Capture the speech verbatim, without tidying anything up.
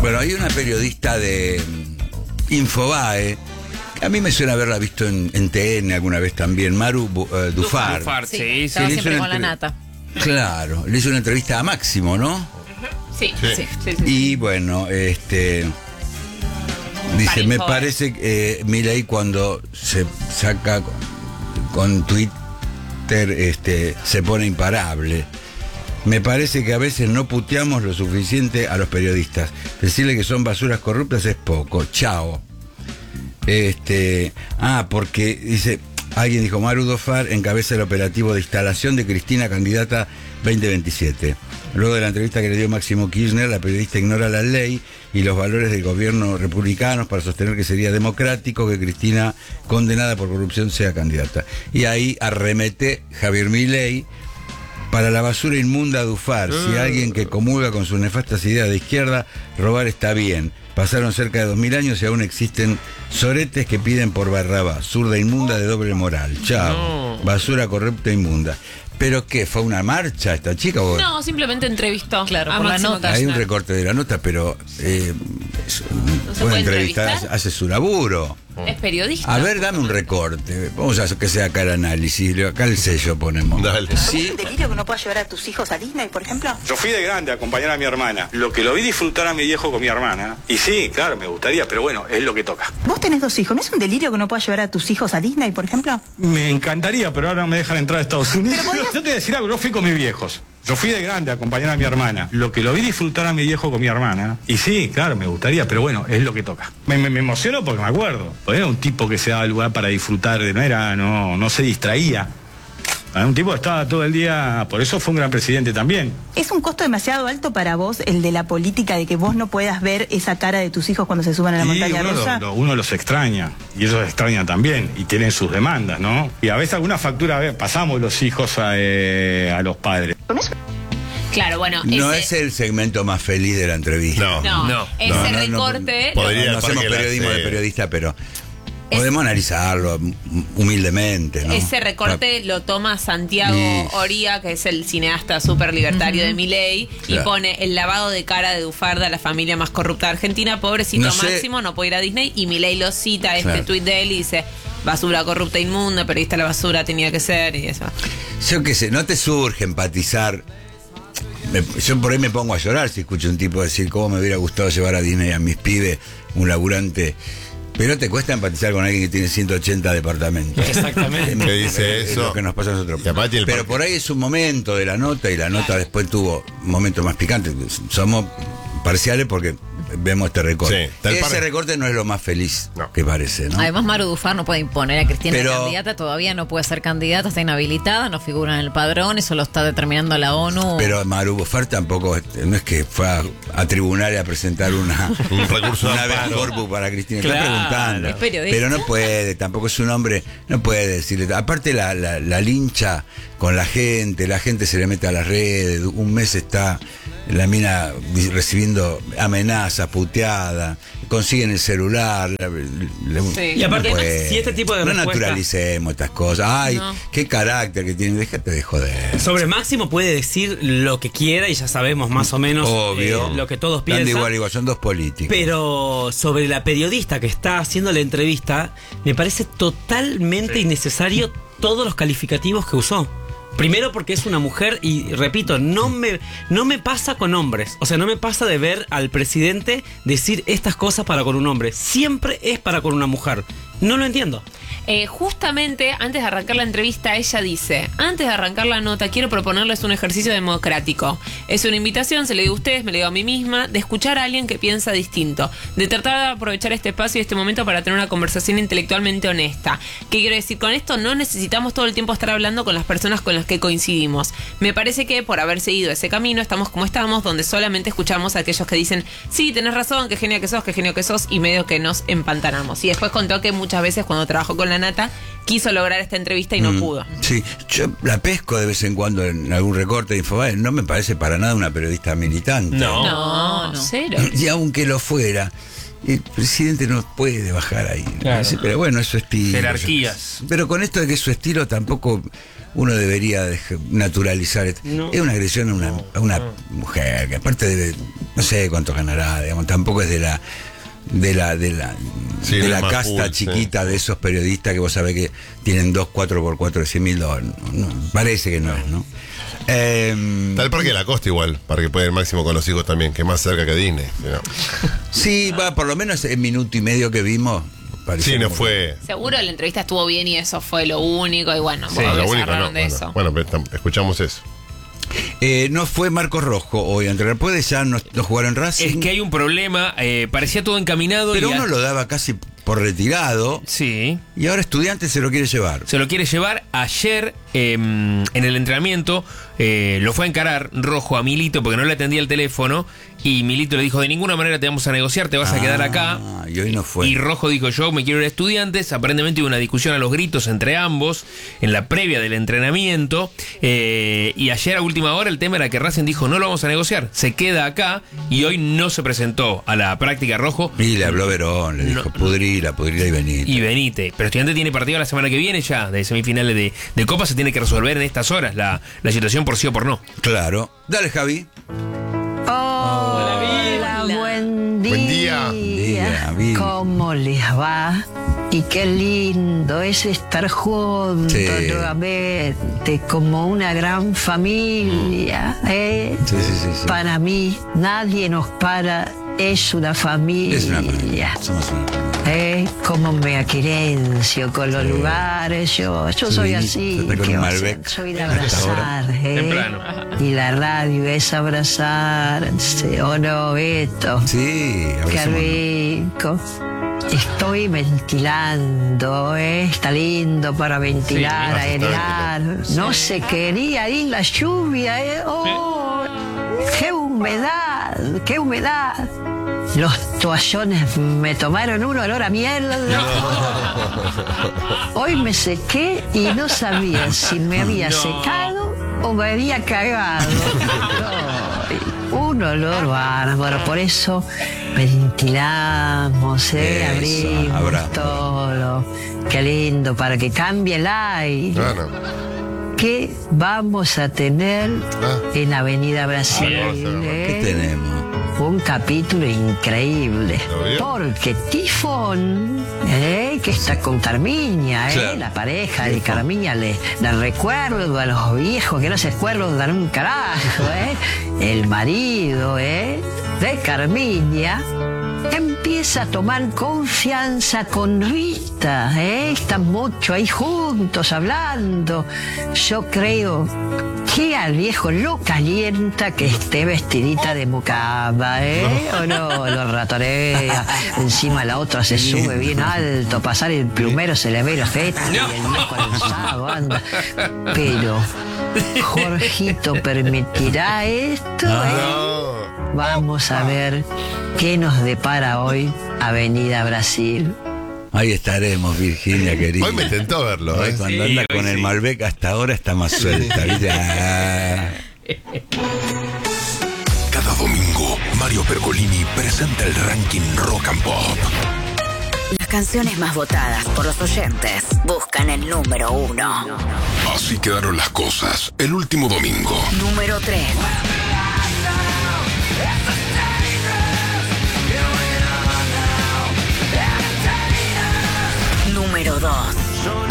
Bueno, hay una periodista de Infobae, que a mí me suena haberla visto en, en T N alguna vez también, Maru uh, Dufar. Dufar, sí, sí. Estaba Sí, siempre le hizo con la una nata. Claro, le hizo una entrevista a Máximo, ¿no? Sí, Sí. sí, sí, sí. Y bueno, este... Dice, Para me Infobae. parece que eh, Milei cuando se saca con, con Twitter este, se pone imparable. Me parece que a veces no puteamos lo suficiente a los periodistas. Decirle que son basuras corruptas es poco. Chao. Este, ah, porque dice, alguien dijo, Maru Dufar encabeza el operativo de instalación de Cristina candidata veinte veintisiete. Luego de la entrevista que le dio Máximo Kirchner, la periodista ignora la ley y los valores del gobierno republicanos para sostener que sería democrático que Cristina, condenada por corrupción, sea candidata. Y ahí arremete Javier Milei. Para la basura inmunda Dufar, si alguien que comulga con sus nefastas ideas de izquierda, robar está bien. Pasaron cerca de dos mil años y aún existen soretes que piden por Barrabás, zurda inmunda de doble moral. Chao, No. basura corrupta e inmunda. ¿Pero qué? ¿Fue una marcha esta chica? O... No, simplemente entrevistó. Claro, a por la Máximo nota. Hay un Kirchner. recorte de la nota, pero eh, es- se puede puede entrevistar, entrevistar? hace su laburo. Es periodista. A ver, dame un recorte. Vamos a hacer que sea acá el análisis. Acá el sello ponemos. Dale. Sí. ¿Es un delirio que no puedas llevar a tus hijos a Disney, por ejemplo? Yo fui de grande a acompañar a mi hermana. Lo que lo vi disfrutar a mi viejo con mi hermana. Y sí, claro, me gustaría, pero bueno, es lo que toca. Vos tenés dos hijos, ¿no es un delirio que no puedas llevar a tus hijos a Disney, por ejemplo? Me encantaría, pero ahora no me dejan entrar a Estados Unidos. Pero podrías- Yo te voy a decir algo, yo fui con mis viejos. Yo fui de grande a acompañar a mi hermana. Lo que lo vi disfrutar a mi viejo con mi hermana. Y sí, claro, me gustaría, pero bueno, es lo que toca. Me, me, me emociono porque me acuerdo. Porque era un tipo que se daba lugar para disfrutar, de- no era, no, no se distraía. Era un tipo que estaba todo el día, por eso fue un gran presidente también. ¿Es un costo demasiado alto para vos el de la política de que vos no puedas ver esa cara de tus hijos cuando se suban a la Y montaña uno, rusa? lo- lo- uno los extraña, y ellos extrañan también, y tienen sus demandas, ¿no? Y a veces alguna factura, a ver, pasamos los hijos a, eh, a los padres. Claro, bueno. No ese, es el segmento más feliz de la entrevista. No. No, No, ese no, no, recorte. No, Podría no el hacemos Parque periodismo Las- de periodista, pero Es- podemos analizarlo humildemente, ¿no? Ese recorte lo toma Santiago Y- Oría, que es el cineasta súper libertario de Milei, y Claro. pone el lavado de cara de Dufarda, la familia más corrupta de Argentina, pobrecito No sé- Máximo, no puede ir a Disney, y Milei lo cita, este Claro. tuit de él, y dice, basura corrupta inmunda, periodista de la basura tenía que ser, y eso. Yo qué sé, no te surge empatizar. Me- yo por ahí me pongo a llorar si escucho un tipo decir cómo me hubiera gustado llevar a Disney a mis pibes, un laburante. Pero te cuesta empatizar con alguien que tiene ciento ochenta departamentos. Exactamente. Que dice Es eso. lo que nos pasa a nosotros. Y aparte el Pero parque- por ahí es un momento de la nota y la nota después tuvo momentos más picantes. Somos parciales porque vemos este recorte. Sí, tal Ese par- recorte no es lo más feliz No. que parece, ¿no? Además, Maru Dufar no puede imponer a Cristina Pero- candidata, todavía no puede ser candidata, está inhabilitada, no figura en el padrón, eso lo está determinando la ONU. Pero Maru Dufar tampoco, este, no es que fue a, a tribunales a presentar una, Un recurso de una habeas amparo. corpus para Cristina. Claro. Está preguntando. Es periodista. Pero no puede, tampoco es un hombre, no puede decirle. Aparte la, la, la lincha con la gente, la gente se le mete a las redes, un mes está la mina recibiendo amenazas, puteada, consiguen el celular. la- le- Sí. Y aparte, no puede. si este tipo de No respuesta- naturalicemos estas cosas. Ay, No. qué carácter que tiene, déjate de joder. Sobre Máximo puede decir lo que quiera y ya sabemos más o menos Obvio. eh, lo que todos Están de piensan. igual, igual, son dos políticos. Pero sobre la periodista que está haciendo la entrevista, me parece totalmente innecesario todos los calificativos que usó. Primero porque es una mujer y repito, no me, no me pasa con hombres. O sea, no me pasa de ver al presidente decir estas cosas para con un hombre. Siempre es para con una mujer. No lo entiendo. Eh, justamente antes de arrancar la entrevista, ella dice, antes de arrancar la nota, quiero proponerles un ejercicio democrático. Es una invitación, se lo digo a ustedes, me lo digo a mí misma, de escuchar a alguien que piensa distinto, de tratar de aprovechar este espacio y este momento para tener una conversación intelectualmente honesta. ¿Qué quiero decir con esto? No necesitamos todo el tiempo estar hablando con las personas con las que coincidimos. Me parece que por haber seguido ese camino estamos como estamos, donde solamente escuchamos a aquellos que dicen, sí, tenés razón, qué genio que sos, qué genio que sos, y medio que nos empantanamos. Y después contó que muchas veces cuando trabajó con la Nata, quiso lograr esta entrevista y no Mm, pudo. Sí, yo la pesco de vez en cuando en algún recorte de Infobae. No me parece para nada una periodista militante. No. No, no. cero. Y aunque lo fuera, el presidente no puede bajar ahí. Claro. Pero bueno, es su estilo. Jerarquías. Pero con esto de que es su estilo tampoco uno debería dejar- naturalizar esto. No. Es una agresión a una, a una mujer que aparte de no sé cuánto ganará, digamos, tampoco es de la de la de la Sí, de no la es más casta cool, sí. chiquita de esos periodistas que vos sabés que tienen dos cuatro por cuatro de cien mil dólares. No, no, parece que no es, ¿no? Eh, Está el Parque de la Costa igual, para que pueda ir Máximo con los hijos también, que es más cerca que Disney. ¿Sí, no? sí, va, por lo menos el minuto y medio que vimos. pareció Sí, no como fue. Seguro la entrevista estuvo bien y eso fue lo único. Y bueno, Sí, bueno, lo se único, agarraron no. de Bueno, eso. bueno, pero tam- escuchamos eso. Eh, no fue Marcos Rojo hoy a entrenar. Puede ya no, no jugar en Racing. Es que hay un problema, eh, parecía todo encaminado pero y a- uno lo daba casi por retirado Sí. y ahora Estudiantes se lo quiere llevar. Se lo quiere llevar. Ayer eh, en el entrenamiento eh, lo fue a encarar Rojo a Milito porque no le atendía el teléfono y Milito le dijo: de ninguna manera te vamos a negociar, te vas a quedar acá. Ah, y hoy no fue. Y Rojo dijo: yo me quiero ir a Estudiantes. Aparentemente hubo una discusión a los gritos entre ambos en la previa del entrenamiento. Eh, y ayer a última hora el tema era que Racing dijo: no lo vamos a negociar, se queda acá. Y hoy no se presentó a la práctica Rojo. Y le habló Verón, le No. dijo pudrila, pudrila y venir. Y Benítez. Pero Estudiantes tiene partido la semana que viene ya, de semifinales de, de Copa. Se tiene que resolver en estas horas la, la situación por sí o por no. Claro. Dale, Javi. Hola, buen día. Buen día. Día, Vil. ¿Cómo les va? Y qué lindo es estar juntos Sí. nuevamente, como una gran familia. ¿eh? Sí, sí, sí, sí. Para mí, nadie nos para, es una familia. Es una familia. Somos una familia. ¿Eh? Cómo me aquerencio con los lugares. Yo, yo Sí, soy así. está con ¿qué un va a Malbec. ser? Soy de A esta hora. abrazar. ¿eh? Temprano. Y la radio es abrazarse, ¿o no, Beto? Sí, Qué abrazémonos. rico. Estoy ventilando, ¿eh? Está lindo para ventilar, Sí, aerear. No se quería ir la lluvia, ¿eh? ¡Oh! ¡Qué humedad! ¡Qué humedad! Los toallones me tomaron un olor a mierda. Hoy me sequé y no sabía si me había secado o me había cagado. No, un olor bárbaro. Por eso ventilamos, ¿eh? Eso, Abrimos abra. todo. Qué lindo, para que cambie el aire. Claro. ¿Qué vamos a tener Ah. en Avenida Brasil? ¿Qué eh? tenemos? Un capítulo increíble. ¿Lo vio? Porque Tifón, eh, que está con Carmiña, eh, Claro. la pareja de Carmiña, le, le recuerdo a los viejos que no se acuerdan un carajo, eh, el marido eh, de Carmiña empieza a tomar confianza con Rita, ¿eh? Están mucho ahí juntos hablando. Yo creo que al viejo lo calienta que esté vestidita de mucama, ¿eh? O no, lo ratorea. Encima la otra se sube bien alto, pasar el plumero se le ve los fetos y el viejo alzado anda. Pero, Jorgito, ¿permitirá esto? eh? No. Vamos a ver qué nos depara hoy Avenida Brasil. Ahí estaremos, Virginia, querida. Hoy me tentó verlo, Hoy ¿eh? cuando Sí, anda hoy con el sí. Malbec hasta ahora está más suelta, ¿viste? Ah. Cada domingo, Mario Pergolini presenta el ranking Rock and Pop. Las canciones más votadas por los oyentes buscan el número uno. Así quedaron las cosas el último domingo. Número tres. Número dos.